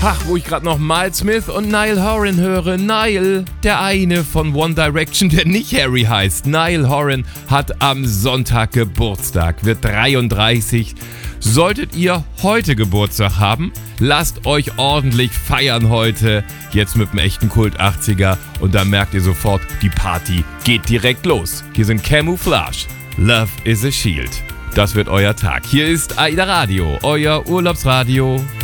Ach, wo ich gerade noch Miles Smith und Niall Horan höre. Niall, der eine von One Direction, der nicht Harry heißt. Niall Horan hat am Sonntag Geburtstag, wird 33. Solltet ihr heute Geburtstag haben, lasst euch ordentlich feiern heute. Jetzt mit dem echten Kult 80er und dann merkt ihr sofort, die Party geht direkt los. Hier sind Camouflage. Love is a Shield. Das wird euer Tag. Hier ist AIDA Radio, euer Urlaubsradio.